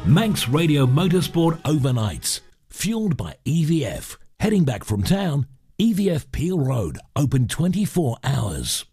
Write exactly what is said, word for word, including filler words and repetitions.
Manx Radio Motorsport Overnights. Fueled by E V F. Heading back from town, E V F Peel Road, open twenty-four hours.